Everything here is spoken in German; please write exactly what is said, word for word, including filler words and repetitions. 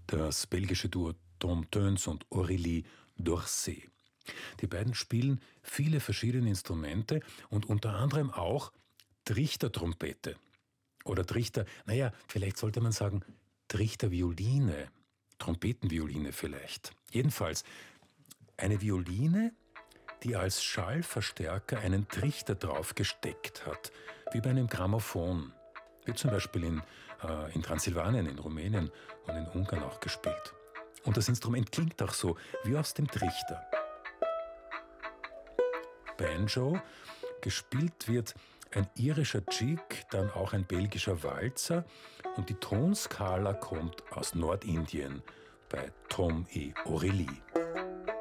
das belgische Duo Tom Teuns und Aurélie Dorset. Die beiden spielen viele verschiedene Instrumente und unter anderem auch Trichtertrompete. Oder Trichter, naja, vielleicht sollte man sagen Trichtervioline, Trompetenvioline vielleicht. Jedenfalls eine Violine, die als Schallverstärker einen Trichter drauf gesteckt hat, wie bei einem Grammophon. Wird zum Beispiel in, äh, in Transsilvanien, in Rumänien und in Ungarn auch gespielt. Und das Instrument klingt auch so, wie aus dem Trichter. Banjo, gespielt wird ein irischer Jig, dann auch ein belgischer Walzer und die Tonskala kommt aus Nordindien bei Tom et Aurélie.